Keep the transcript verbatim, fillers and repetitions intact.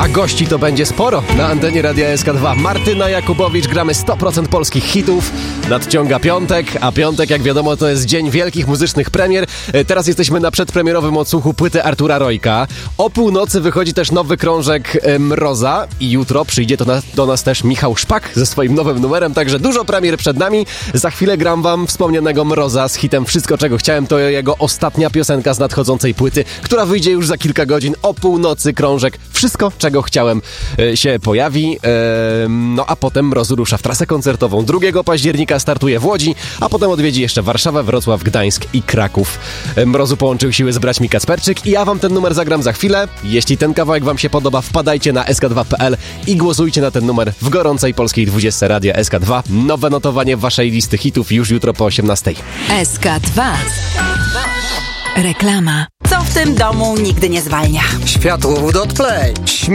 A gości to będzie sporo na antenie Radia S K dwa. Martyna Jakubowicz, gramy sto procent polskich hitów. Nadciąga piątek, a piątek, jak wiadomo, to jest dzień wielkich muzycznych premier. Teraz jesteśmy na przedpremierowym odsłuchu płyty Artura Rojka. O północy wychodzi też nowy krążek Mroza i jutro przyjdzie to na, do nas też Michał Szpak ze swoim nowym numerem, także dużo premier przed nami. Za chwilę gram wam wspomnianego Mroza z hitem Wszystko, czego chciałem. To jego ostatnia piosenka z nadchodzącej płyty, która wyjdzie już za kilka godzin. O północy krążek Wszystko, czego chciałem się pojawi. No a potem Mroz rusza w trasę koncertową. drugiego października startuje w Łodzi, a potem odwiedzi jeszcze Warszawę, Wrocław, Gdańsk i Kraków. Mrozu połączył siły z braćmi Kacperczyk i ja wam ten numer zagram za chwilę. Jeśli ten kawałek wam się podoba, wpadajcie na S K dwa kropka P L i głosujcie na ten numer w gorącej polskiej dwudziestce Radia S K dwa. Nowe notowanie waszej listy hitów już jutro po osiemnastej. S K dwa. Reklama. Co w tym domu nigdy nie zwalnia? Światłowód od Play.